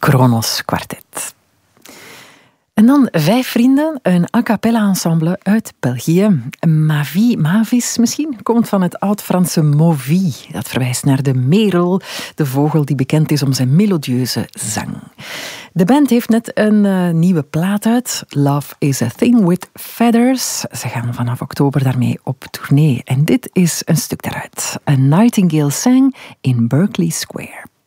Kronos Quartet. En dan 5 vrienden, een a cappella ensemble uit België. Mavis misschien, komt van het oud-Franse mauvie. Dat verwijst naar de merel, de vogel die bekend is om zijn melodieuze zang. De band heeft net een nieuwe plaat uit. Love is a Thing with Feathers. Ze gaan vanaf oktober daarmee op tournee. En dit is een stuk daaruit. A Nightingale Sang in Berkeley Square.